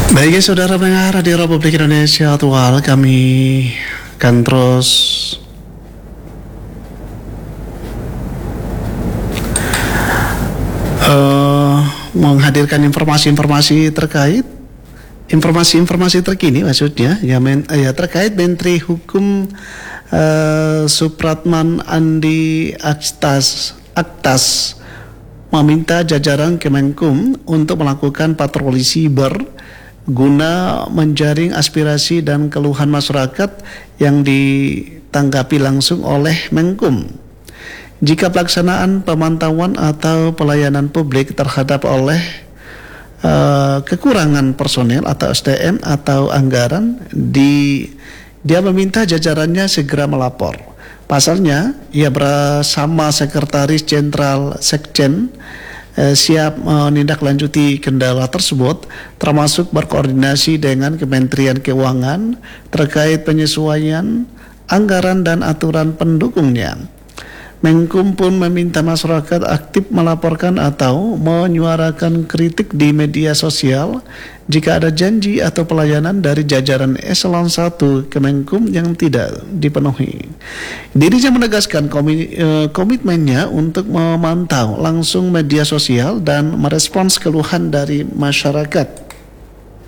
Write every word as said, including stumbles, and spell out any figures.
Baik saudara pendengar di Republik Indonesia Tual, kami akan terus uh, menghadirkan informasi-informasi terkait informasi-informasi terkini maksudnya ya, men, ya terkait Menteri Hukum uh, Supratman Andi Aktas Aktas meminta jajaran Kemenkum untuk melakukan patroli siber guna menjaring aspirasi dan keluhan masyarakat yang ditanggapi langsung oleh Menkum. Jika pelaksanaan pemantauan atau pelayanan publik terhadap oleh uh, kekurangan personel atau S D M atau anggaran, di, dia meminta jajarannya segera melapor. Pasalnya, ia bersama Sekretaris Jenderal Sekjen eh, siap menindaklanjuti kendala tersebut, termasuk berkoordinasi dengan Kementerian Keuangan terkait penyesuaian anggaran dan aturan pendukungnya. Menkum pun meminta masyarakat aktif melaporkan atau menyuarakan kritik di media sosial jika ada janji atau pelayanan dari jajaran eselon satu Kemenkum yang tidak dipenuhi. Dirinya menegaskan komitmennya untuk memantau langsung media sosial dan merespons keluhan dari masyarakat.